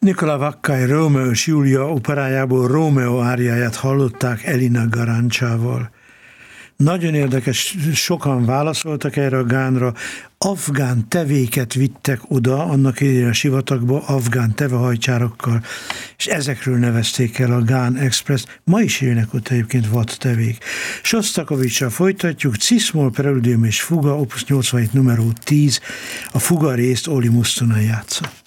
Nicola Vaccai Rómeó és Júlia operájából Rómeó áriáját hallották Elina Garancsával. Nagyon érdekes, sokan válaszoltak erre a gánra, afgán tevéket vittek oda, annak idején a sivatagba, afgán tevehajcsárokkal, és ezekről nevezték el a Gán Express. Ma is élnek ott egyébként vadtevék. Sosztakovicsal folytatjuk, Cis-moll preludium és fuga, opus 87 numero 10, a fuga részt Olli Musztonen játsza.